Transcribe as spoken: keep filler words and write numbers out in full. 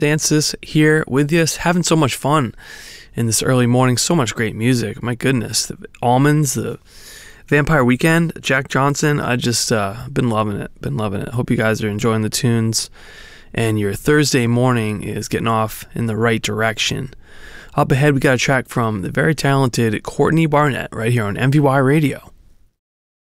Dances here with you, having so much fun in this early morning. So much great music. My goodness, the Almonds, the Vampire Weekend, Jack Johnson. I just uh, been loving it. Been loving it. Hope you guys are enjoying the tunes, and your Thursday morning is getting off in the right direction. Up ahead, we got a track from the very talented Courtney Barnett right here on M V Y Radio.